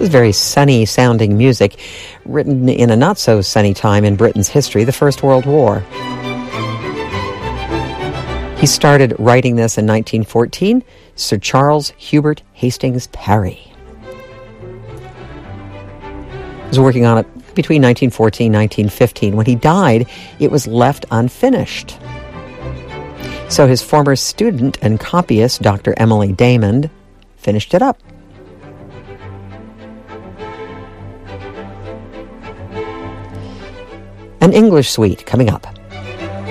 is very sunny-sounding music, written in a not-so-sunny time in Britain's history, the First World War. He started writing this in 1914, Sir Charles Hubert Hastings Parry. He was working on it between 1914 and 1915. When he died, it was left unfinished. So his former student and copyist, Dr. Emily Damon, finished it up. An English suite coming up.